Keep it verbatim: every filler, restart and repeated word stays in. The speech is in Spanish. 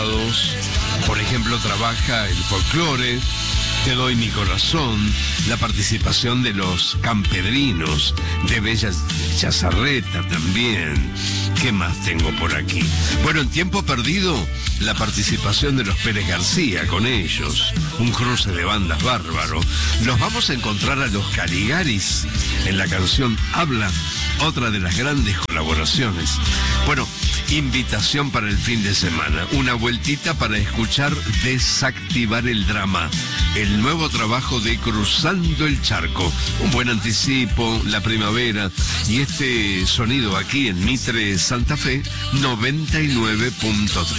invitados. Por ejemplo, trabaja el folclore, Te doy mi corazón, la participación de los campedrinos, de Bella Chazarreta también. ¿Qué más tengo por aquí? Bueno, en Tiempo Perdido, la participación de los Pérez García con ellos. Un cruce de bandas bárbaro. Los vamos a encontrar a los Caligaris en la canción Habla, otra de las grandes colaboraciones. Bueno, invitación para el fin de semana. Una vueltita para escuchar Desactivar el Drama, el nuevo trabajo de Cruzando el Charco. Un buen anticipo, la primavera, y este sonido aquí en Mitre Santa Fe noventa y nueve punto tres.